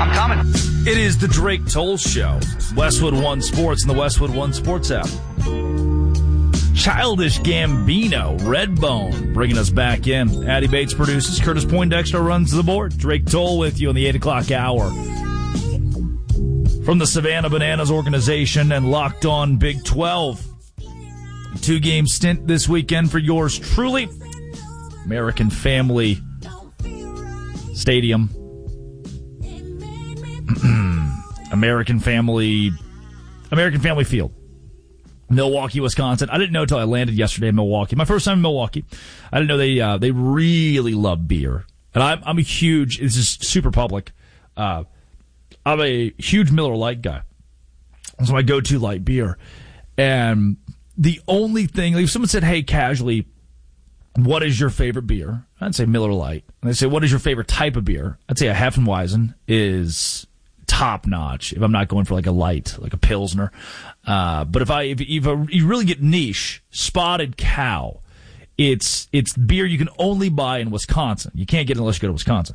I'm coming. It is the Drake Toll Show. Westwood One Sports and the Westwood One Sports app. Childish Gambino, Redbone, bringing us back in. Addie Bates produces. Curtis Poindexter runs the board. Drake Toll with you on the 8 o'clock hour. From the Savannah Bananas organization and Locked On Big 12. 2-game stint this weekend for yours truly. American Family Stadium. American Family Field. Milwaukee, Wisconsin. I didn't know until I landed yesterday in Milwaukee. My first time in Milwaukee. I didn't know they really love beer. And I'm a huge, this is super public. I'm a huge Miller Lite guy. That's my go-to light beer. And the only thing, like if someone said, hey, casually, what is your favorite beer? I'd say Miller Lite. And they say, what is your favorite type of beer? I'd say a Hefeweizen is top notch if I'm not going for like a light, like a Pilsner. But if you really get niche, Spotted Cow, it's beer you can only buy in Wisconsin. You can't get it unless you go to Wisconsin.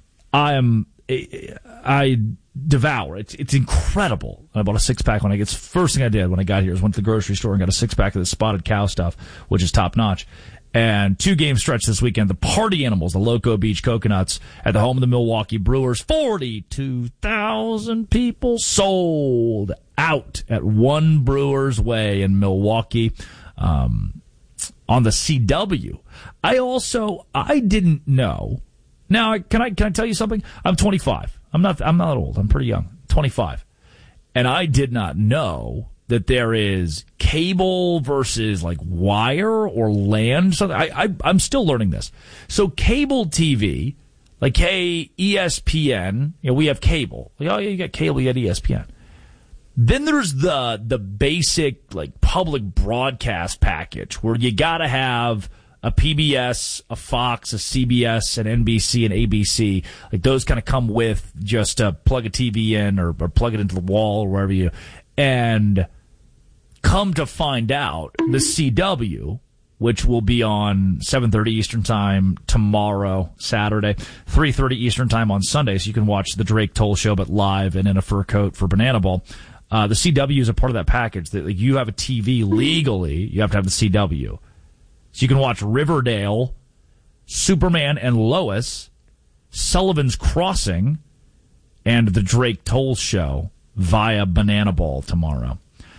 I devour it. It's incredible. I bought a 6-pack when first thing I did when I got here is went to the grocery store and got a 6-pack of the Spotted Cow stuff, which is top notch. And 2-game stretch this weekend. The Party Animals, the Loco Beach Coconuts, at the home of the Milwaukee Brewers. 42,000 people sold out at One Brewers Way in Milwaukee on the CW. I didn't know. Now, can I tell you something? I'm 25. I'm not old. I'm pretty young. 25. And I did not know that there is cable versus like wire or land. I'm still learning this. So cable TV, like ESPN, we have cable. Oh, yeah, you got cable, you got ESPN. Then there's the basic like public broadcast package where you got to have a PBS, a Fox, a CBS, an NBC, an ABC. Like those kind of come with just plug a TV in or plug it into the wall or wherever you. And come to find out, the CW, which will be on 7:30 Eastern Time tomorrow, Saturday, 3:30 Eastern Time on Sunday, so you can watch the Drake Toll Show, but live and in a fur coat for Banana Ball. The CW is a part of that package. That like, you have a TV legally, you have to have the CW. So you can watch Riverdale, Superman and Lois, Sullivan's Crossing, and the Drake Toll Show via Banana Ball tomorrow.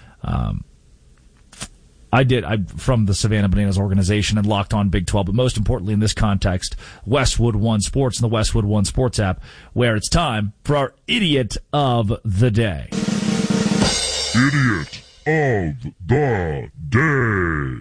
I'm from the Savannah Bananas organization and Locked On Big 12, but most importantly in this context, Westwood One Sports and the Westwood One Sports app, where it's time for our Idiot of the Day. Idiot of the Day.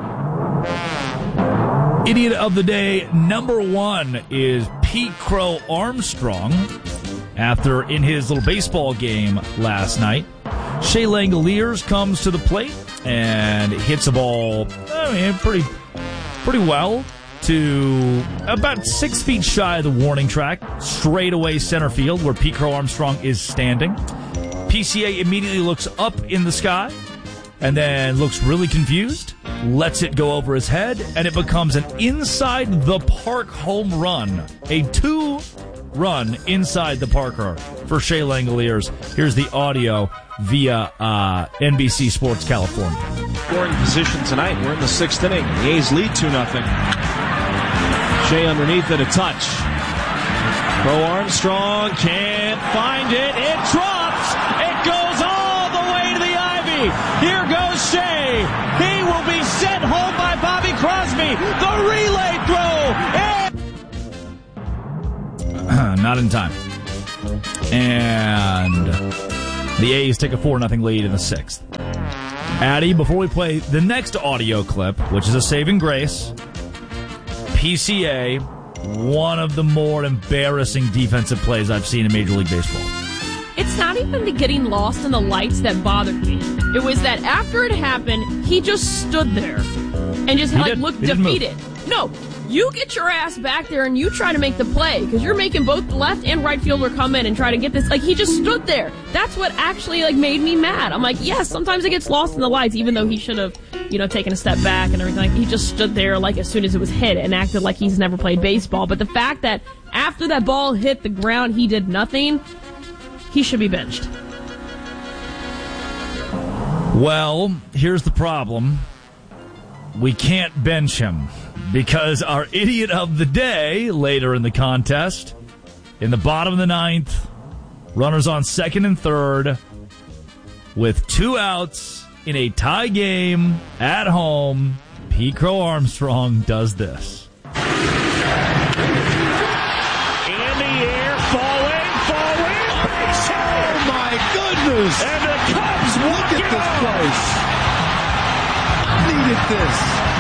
Idiot of the Day number 1 is Pete Crow Armstrong. After in his little baseball game last night, Shea Langoliers comes to the plate and hits a ball, pretty well to about 6 feet shy of the warning track, straight away center field where Pete Crow Armstrong is standing. PCA immediately looks up in the sky and then looks really confused, lets it go over his head, and it becomes an inside the park home run, a 2-run inside the park for Shea Langoliers. Here's the audio via NBC Sports California. Scoring position tonight. We're in the 6th inning. The A's lead 2-0. Shea underneath it, a touch. Crow Armstrong can't find it. It drops. It goes all the way to the ivy. Here goes Shea. He will be sent home by Bobby Crosby. The relay throw. Not in time. And the A's take a 4-0 lead in the 6th. Addie, before we play the next audio clip, which is a saving grace, PCA, one of the more embarrassing defensive plays I've seen in Major League Baseball. It's not even the getting lost in the lights that bothered me. It was that after it happened, he just stood there and just looked defeated. No, you get your ass back there and you try to make the play because you're making both the left and right fielder come in and try to get this. Like, he just stood there. That's what actually made me mad. I'm like, yes, sometimes it gets lost in the lights, even though he should have, taken a step back and everything. He just stood there as soon as it was hit and acted like he's never played baseball. But the fact that after that ball hit the ground, he did nothing, he should be benched. Well, here's the problem. We can't bench him because our idiot of the day later in the contest, in the bottom of the ninth, runners on second and third, with 2 outs in a tie game at home, Pete Crow Armstrong does this. In the air, falling. Oh, my goodness. And the Cubs look at this place. Needed this.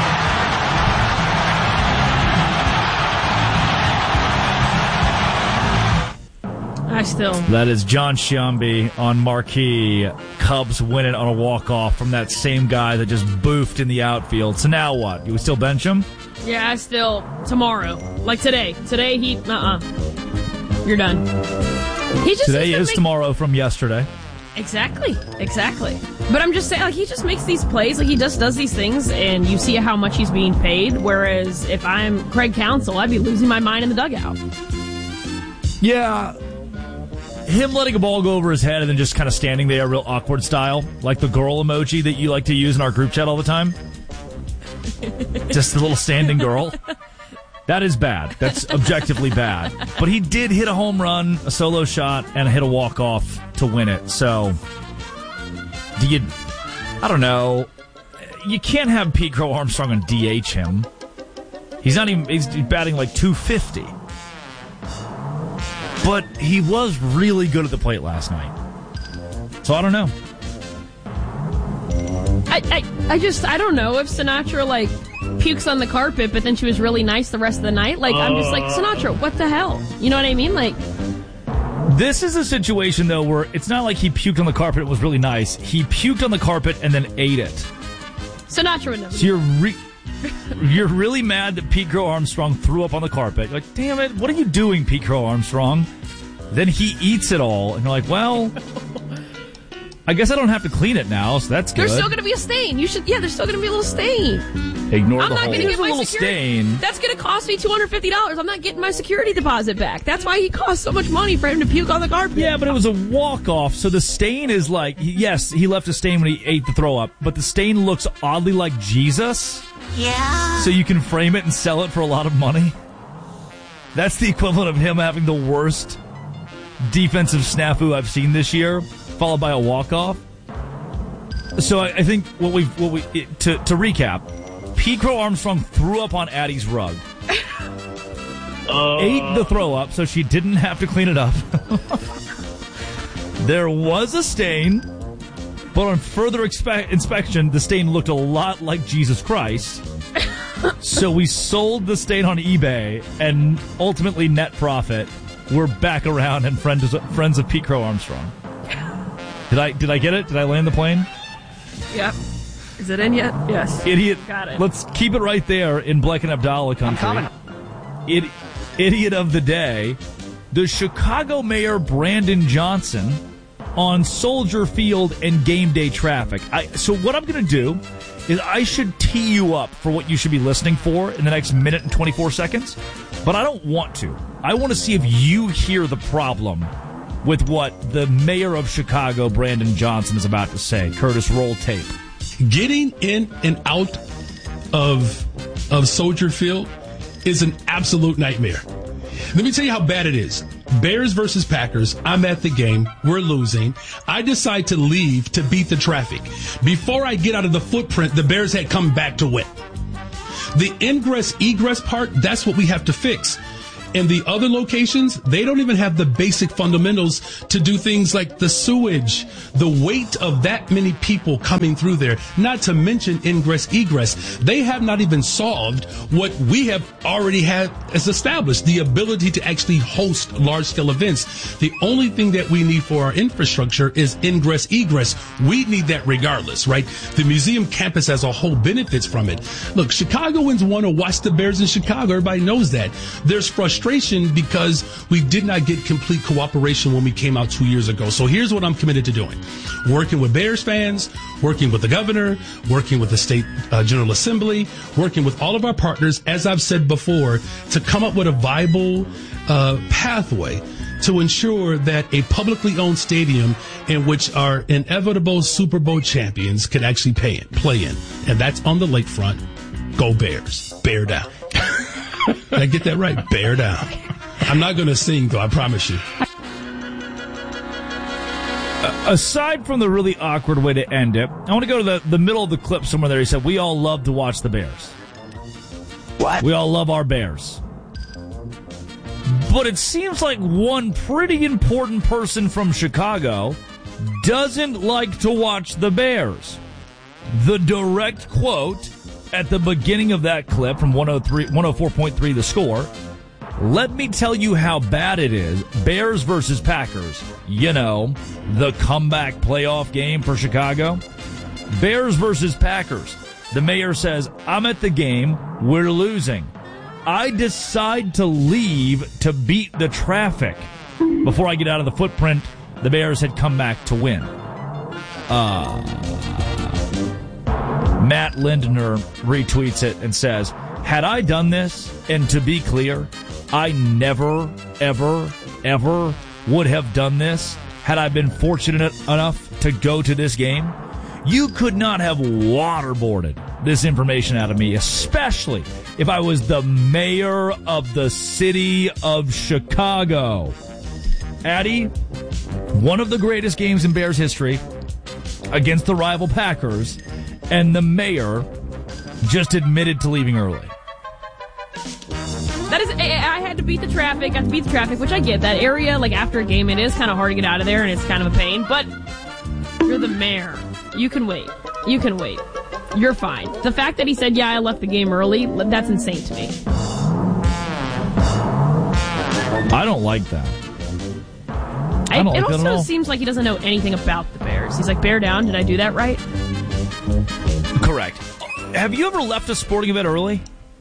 That is John Sciambi on Marquee. Cubs win it on a walk-off from that same guy that just boofed in the outfield. So now what? You still bench him? Yeah, tomorrow. Like today. Today, you're done. Today is tomorrow from yesterday. Exactly. But I'm just saying, like, he just makes these plays, like, he just does these things, and you see how much he's being paid, whereas if I'm Craig Counsell, I'd be losing my mind in the dugout. Yeah. Him letting a ball go over his head and then just kind of standing there real awkward style, like the girl emoji that you like to use in our group chat all the time. Just the little standing girl. That is bad. That's objectively bad. But he did hit a home run, a solo shot, and hit a walk-off to win it. So, I don't know. You can't have Pete Crow Armstrong and DH him. He's batting like 250. But he was really good at the plate last night. So I don't know. I don't know if Sinatra, like, pukes on the carpet, but then she was really nice the rest of the night. Like, I'm just like, Sinatra, what the hell? You know what I mean? Like, this is a situation, though, where it's not like he puked on the carpet and was really nice. He puked on the carpet and then ate it. Sinatra would never. So you're really mad that Pete Crow Armstrong threw up on the carpet. You're like, damn it, what are you doing, Pete Crow Armstrong? Then he eats it all, and you're like, well, I guess I don't have to clean it now, so that's good. There's still going to be a stain. There's still going to be a little stain. Ignore I'm the not whole. going to get my little security. Stain. That's going to cost me $250. I'm not getting my security deposit back. That's why he cost so much money for him to puke on the carpet. Yeah, but it was a walk-off, so the stain is like, yes, he left a stain when he ate the throw-up, but the stain looks oddly like Jesus. Yeah. So you can frame it and sell it for a lot of money. That's the equivalent of him having the worst defensive snafu I've seen this year, followed by a walk-off. So I think to recap, Pete Crow Armstrong threw up on Addie's rug. Ate the throw up so she didn't have to clean it up. There was a stain, but on further inspection, the stain looked a lot like Jesus Christ. So we sold the stain on eBay, and ultimately net profit, we're back around and friends of Pete Crow Armstrong. Did I get it? Did I land the plane? Yep. Is it in yet? Yes. Idiot. Got it. Let's keep it right there in Black and Abdallah country. I'm coming. Idiot of the day. The Chicago Mayor Brandon Johnson on Soldier Field and game day traffic. So what I'm going to do is I should tee you up for what you should be listening for in the next minute and 24 seconds, but I don't want to. I want to see if you hear the problem with what the mayor of Chicago, Brandon Johnson, is about to say. Curtis, roll tape. Getting in and out of Soldier Field is an absolute nightmare. Let me tell you how bad it is. Bears versus Packers. I'm at the game. We're losing. I decide to leave to beat the traffic. Before I get out of the footprint, the Bears had come back to win. The ingress-egress part, that's what we have to fix. In the other locations, they don't even have the basic fundamentals to do things like the sewage, the weight of that many people coming through there, not to mention ingress, egress. They have not even solved what we have already had as established, the ability to actually host large scale events. The only thing that we need for our infrastructure is ingress, egress. We need that regardless, right? The museum campus as a whole benefits from it. Look, Chicagoans want to watch the Bears in Chicago. Everybody knows that. There's frustration because we did not get complete cooperation when we came out 2 years ago. So here's what I'm committed to doing. Working with Bears fans, working with the governor, working with the state General Assembly, working with all of our partners, as I've said before, to come up with a viable pathway to ensure that a publicly owned stadium in which our inevitable Super Bowl champions could actually play in. And that's on the lakefront. Go Bears. Bear down. Did I get that right? Bear down. I'm not going to sing, though, I promise you. Aside from the really awkward way to end it, I want to go to the middle of the clip somewhere there. He said, we all love to watch the Bears. What? We all love our Bears. But it seems like one pretty important person from Chicago doesn't like to watch the Bears. The direct quote at the beginning of that clip from 104.3 The Score, let me tell you how bad it is. Bears versus Packers. You know, the comeback playoff game for Chicago. Bears versus Packers. The mayor says, I'm at the game. We're losing. I decide to leave to beat the traffic. Before I get out of the footprint, the Bears had come back to win. Matt Lindner retweets it and says, had I done this, and to be clear, I never, ever, ever would have done this had I been fortunate enough to go to this game. You could not have waterboarded this information out of me, especially if I was the mayor of the city of Chicago. Addy, one of the greatest games in Bears history against the rival Packers, and the mayor just admitted to leaving early. That is, I had to beat the traffic. I had to beat the traffic, which I get. That area, like after a game, it is kind of hard to get out of there, and it's kind of a pain. But you're the mayor. You can wait. You can wait. You're fine. The fact that he said, yeah, I left the game early, that's insane to me. I don't like that. It also seems like he doesn't know anything about the Bears. He's like, bear down. Did I do that right? Correct. Have you ever left a sporting event early?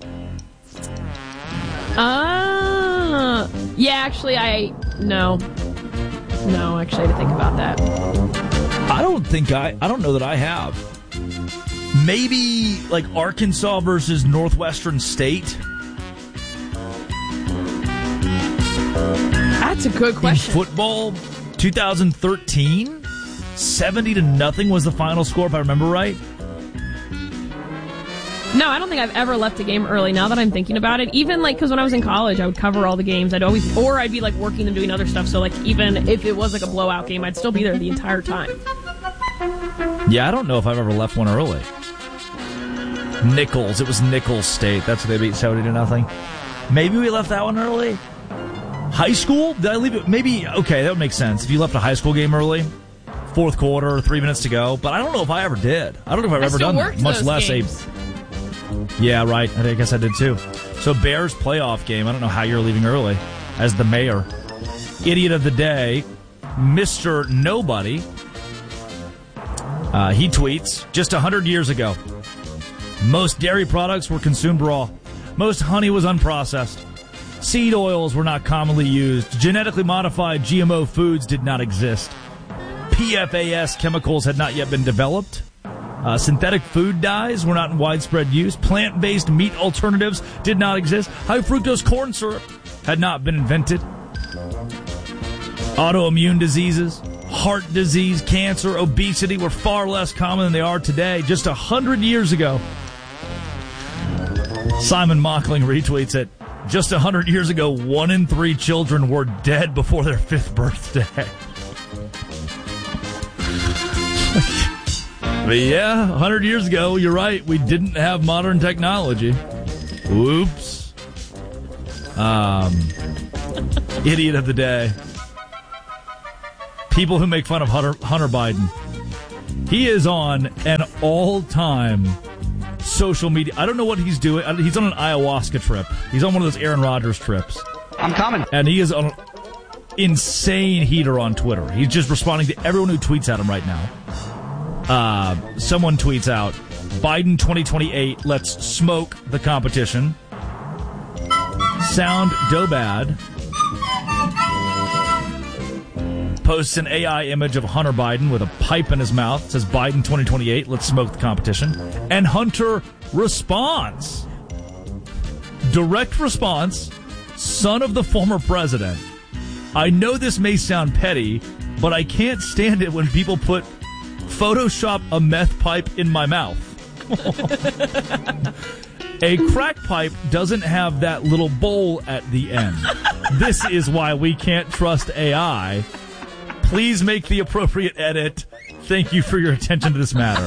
Yeah, actually, no, actually, I had to think about that. I don't know that I have. Maybe like Arkansas versus Northwestern State. That's a good question. In football, 2013, 70-0 was the final score, if I remember right. No, I don't think I've ever left a game early now that I'm thinking about it. Even like, because when I was in college, I would cover all the games. I'd be like working and doing other stuff. So like, even if it was like a blowout game, I'd still be there the entire time. Yeah, I don't know if I've ever left one early. Nichols. It was Nichols State. That's what they beat 70-0. Maybe we left that one early. High school? Did I leave it? Maybe. Okay, that would make sense. If you left a high school game early, fourth quarter, 3 minutes to go. But I don't know if I ever did. I don't know if I've ever done that. Much less games. Yeah, right. I guess I did too. So Bears playoff game. I don't know how you're leaving early as the mayor. Idiot of the day, Mr. Nobody. He tweets, just 100 years ago, most dairy products were consumed raw. Most honey was unprocessed. Seed oils were not commonly used. Genetically modified GMO foods did not exist. PFAS chemicals had not yet been developed. Synthetic food dyes were not in widespread use. Plant-based meat alternatives did not exist. High fructose corn syrup had not been invented. Autoimmune diseases, heart disease, cancer, obesity were far less common than they are today. Just 100 years ago. Simon Mockling retweets it. Just 100 years ago, 1 in 3 children were dead before their 5th birthday. But yeah, 100 years ago, you're right, we didn't have modern technology. Whoops. Idiot of the day. People who make fun of Hunter Biden. He is on an all-time social media. I don't know what he's doing. He's on an ayahuasca trip. He's on one of those Aaron Rodgers trips. I'm coming. And he is on an insane heater on Twitter. He's just responding to everyone who tweets at him right now. Someone tweets out, Biden 2028, let's smoke the competition. Sound Dobad posts an AI image of Hunter Biden with a pipe in his mouth. Says Biden 2028, let's smoke the competition. And Hunter responds. Direct response, son of the former president. I know this may sound petty, but I can't stand it when people put Photoshop a meth pipe in my mouth. A crack pipe doesn't have that little bowl at the end. This is why we can't trust AI. Please make the appropriate edit. Thank you for your attention to this matter.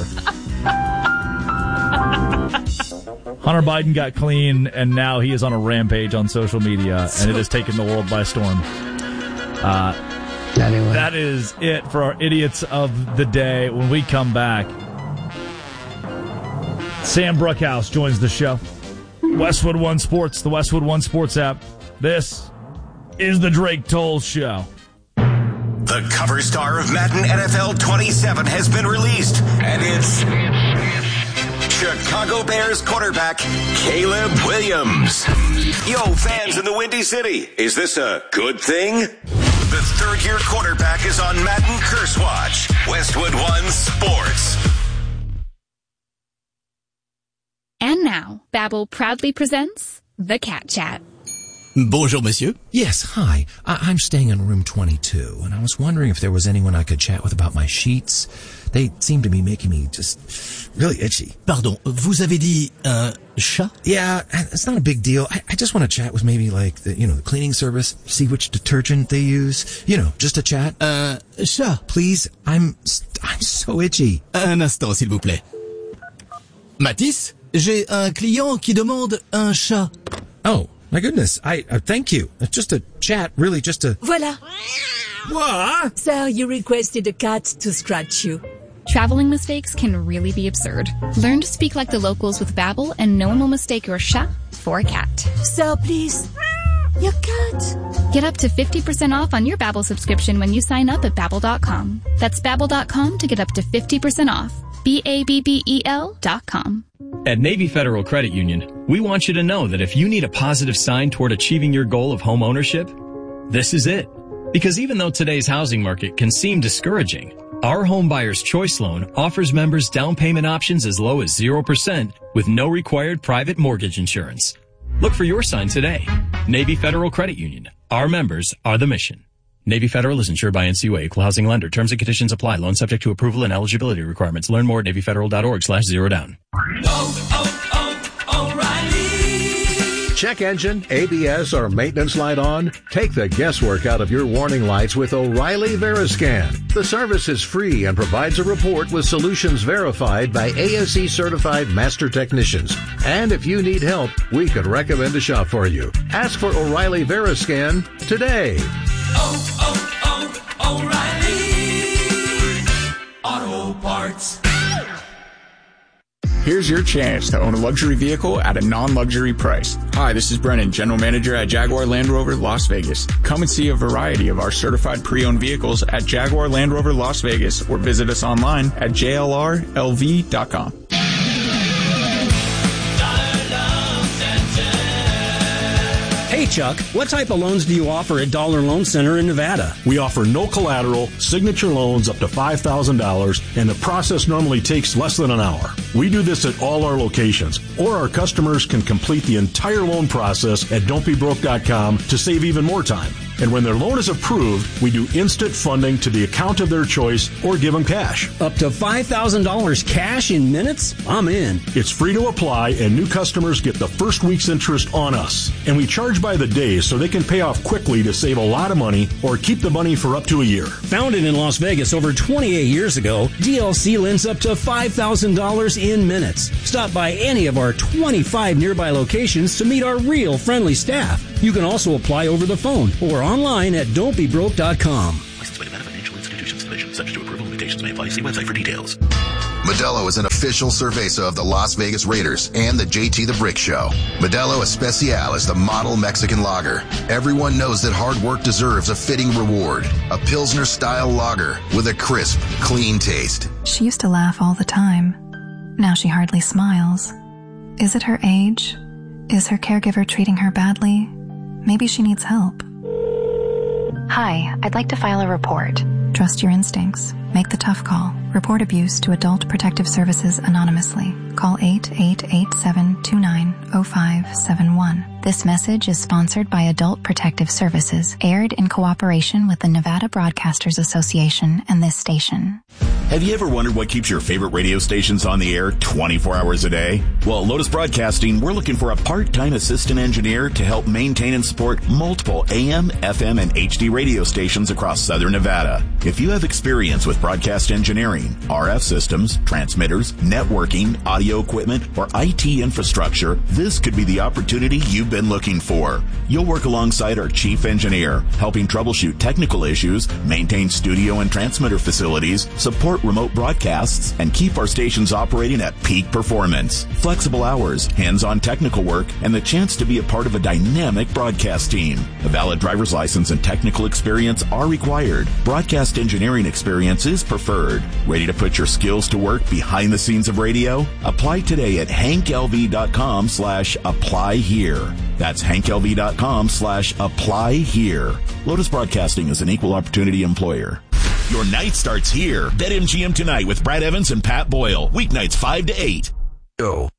Hunter Biden got clean, and now he is on a rampage on social media, and it has taken the world by storm. Anyway. That is it for our Idiots of the Day. When we come back, Sam Brookhouse joins the show. Westwood One Sports, the Westwood One Sports app. This is the Drake Toll Show. The cover star of Madden NFL 27 has been released, and it's Chicago Bears quarterback Caleb Williams. Yo, fans in the Windy City, is this a good thing? The third-year quarterback is on Madden Curse Watch. Westwood One Sports. And now, Babbel proudly presents The Cat Chat. Bonjour, monsieur. Yes, hi. I'm staying in room 22, and I was wondering if there was anyone I could chat with about my sheets. They seem to be making me just really itchy. Pardon, vous avez dit un chat? Yeah, it's not a big deal. I just want to chat with maybe like the cleaning service, see which detergent they use. Just a chat. Chat. Please, I'm so itchy. Un instant, s'il vous plaît. Mathis, j'ai un client qui demande un chat. Oh. My goodness, I thank you. It's just a chat, really just a... Voilà. What? Sir, you requested a cat to scratch you. Traveling mistakes can really be absurd. Learn to speak like the locals with Babbel, and no one will mistake your chat for a cat. Sir, please. Your cat. Get up to 50% off on your Babbel subscription when you sign up at Babbel.com. That's Babbel.com to get up to 50% off. Babbel.com. At Navy Federal Credit Union, we want you to know that if you need a positive sign toward achieving your goal of home ownership, this is it. Because even though today's housing market can seem discouraging, our Home Buyer's Choice Loan offers members down payment options as low as 0% with no required private mortgage insurance. Look for your sign today. Navy Federal Credit Union. Our members are the mission. Navy Federal is insured by NCUA, equal housing lender. Terms and conditions apply. Loan subject to approval and eligibility requirements. Learn more at NavyFederal.org/zerodown. O'Reilly. Check engine, ABS, or maintenance light on? Take the guesswork out of your warning lights with O'Reilly Veriscan. The service is free and provides a report with solutions verified by ASE certified master technicians. And if you need help, we could recommend a shop for you. Ask for O'Reilly Veriscan today. O'Reilly Auto Parts. Here's your chance to own a luxury vehicle at a non-luxury price. Hi, this is Brennan, General Manager at Jaguar Land Rover Las Vegas. Come and see a variety of our certified pre-owned vehicles at Jaguar Land Rover Las Vegas or visit us online at jlrlv.com. Hey, Chuck, what type of loans do you offer at Dollar Loan Center in Nevada? We offer no collateral, signature loans up to $5,000, and the process normally takes less than an hour. We do this at all our locations, or our customers can complete the entire loan process at don'tbebroke.com to save even more time. And when their loan is approved, we do instant funding to the account of their choice or give them cash. Up to $5,000 cash in minutes? I'm in. It's free to apply, and new customers get the first week's interest on us. And we charge by the day so they can pay off quickly to save a lot of money or keep the money for up to a year. Founded in Las Vegas over 28 years ago, DLC lends up to $5,000 in minutes. Stop by any of our 25 nearby locations to meet our real friendly staff. You can also apply over the phone or online at don'tbebroke.com. Licensed by Nevada Financial Institutions Division. Subject to approval, limitations may apply. See website for details. Modelo is an official cerveza of the Las Vegas Raiders and the JT the Brick Show. Modelo Especial is the model Mexican lager. Everyone knows that hard work deserves a fitting reward. A Pilsner-style lager with a crisp, clean taste. She used to laugh all the time. Now she hardly smiles. Is it her age? Is her caregiver treating her badly? Maybe she needs help. Hi, I'd like to file a report. Trust your instincts. Make the tough call. Report abuse to Adult Protective Services anonymously. Call 888-729-0571. This message is sponsored by Adult Protective Services, aired in cooperation with the Nevada Broadcasters Association and this station. Have you ever wondered what keeps your favorite radio stations on the air 24 hours a day? Well, at Lotus Broadcasting, we're looking for a part-time assistant engineer to help maintain and support multiple AM, FM, and HD radio stations across Southern Nevada. If you have experience with broadcast engineering, RF systems, transmitters, networking, audio equipment, or IT infrastructure, this could be the opportunity you've been looking for. You'll work alongside our chief engineer, helping troubleshoot technical issues, maintain studio and transmitter facilities, support remote broadcasts, and keep our stations operating at peak performance. Flexible hours, hands-on technical work, and the chance to be a part of a dynamic broadcast team. A valid driver's license and technical experience are required. Broadcast engineering experience is preferred. Ready to put your skills to work behind the scenes of radio? Apply today at hanklv.com/apply here. That's hanklv.com/apply here. Lotus Broadcasting is an equal opportunity employer. Your night starts here. BetMGM tonight with Brad Evans and Pat Boyle. Weeknights 5 to 8. Go.